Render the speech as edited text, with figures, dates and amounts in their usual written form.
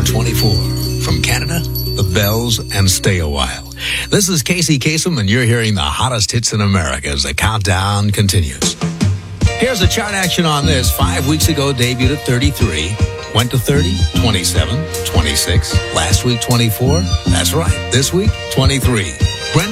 24. From Canada, the Bells and Stay a While. This is Casey Kasem, and you're hearing the hottest hits in America as the countdown continues. Here's the chart action on this. 5 weeks ago, debuted at 33. Went to 30, 27, 26. Last week, 24. That's right. This week, 23.